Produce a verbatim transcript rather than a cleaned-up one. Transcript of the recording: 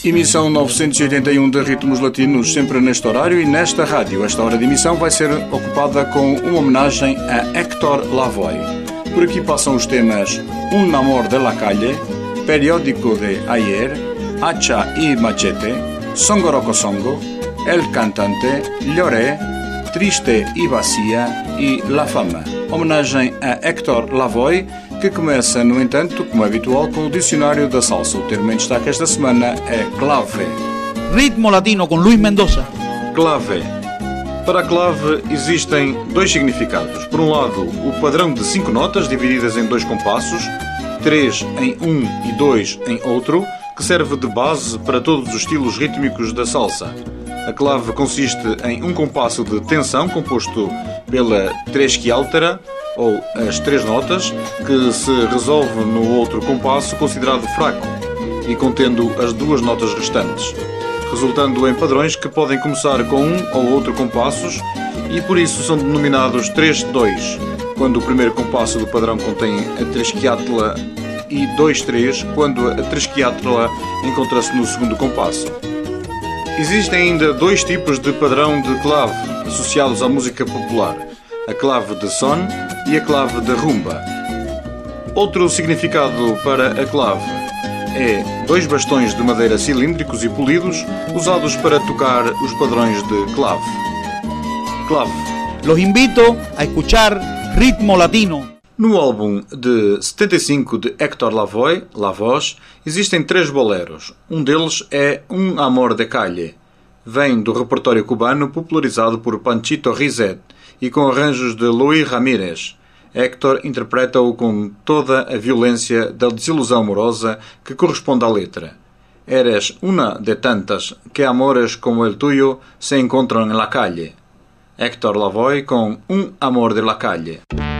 Emissão novecentos e oitenta e um de Ritmos Latinos, sempre neste horário e nesta rádio. Esta hora de emissão vai ser ocupada com uma homenagem a Héctor Lavoe. Por aqui passam os temas Un amor de la calle, Periódico de ayer, Hacha y machete, Songoroco Songo, El cantante, Lloré, Triste y vacía e La fama. Homenagem a Héctor Lavoe, que começa, no entanto, como é habitual, com o dicionário da salsa. O termo em destaque esta semana é clave. Ritmo latino com Luís Mendoza. Clave. Para a clave existem dois significados. Por um lado, o padrão de cinco notas divididas em dois compassos, três em um e dois em outro, que serve de base para todos os estilos rítmicos da salsa. A clave consiste em um compasso de tensão composto pela tresquialtera, ou as três notas, que se resolve no outro compasso considerado fraco e contendo as duas notas restantes, resultando em padrões que podem começar com um ou outro compassos e por isso são denominados três dois, quando o primeiro compasso do padrão contém a tresquiatla, e dois três, quando a tresquiatla encontra-se no segundo compasso. Existem ainda dois tipos de padrão de clave associados à música popular: a clave de son e a clave de rumba. Outro significado para a clave é dois bastões de madeira cilíndricos e polidos usados para tocar os padrões de clave. Clave. Los invito a escuchar Ritmo Latino. No álbum de setenta e cinco de Héctor Lavoe, La Voz, existem três boleros. Um deles é Un amor de calle. Vem do repertório cubano popularizado por Panchito Rizet e com arranjos de Luis Ramírez. Héctor interpreta-o com toda a violência da desilusão amorosa que corresponde à letra. Eres una de tantas que amores como el tuyo se encontram en la calle. Héctor Lavoe com Un amor de la calle.